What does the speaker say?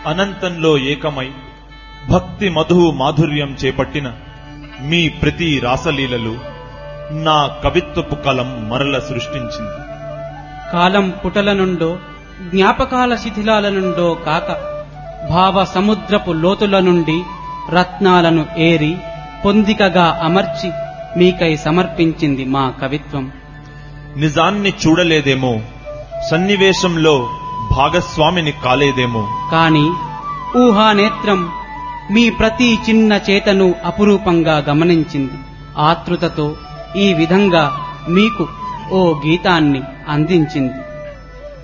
అనంతంలో ఏకమై భక్తి మధు మాధుర్యం చేపట్టిన మీ ప్రతి రాసలీలలు నా కవిత్వపు కలం మరల సృష్టించింది. కాలం పుటల నుండో జ్ఞాపకాల శిథిలాల నుండో కాక భావ సముద్రపు లోతుల నుండి రత్నాలను ఏరి పొందికగా అమర్చి మీకై సమర్పించింది మా కవిత్వం. నిజాన్ని చూడలేదేమో, సన్నివేశంలో భాగస్వామిని కాలేదేమో, కాని ఊహానేత్రం మీ ప్రతి చిన్న చేతను అపురూపంగా గమనించింది. ఆతృతతో ఈ విధంగా మీకు ఓ గీతాన్ని అందించింది.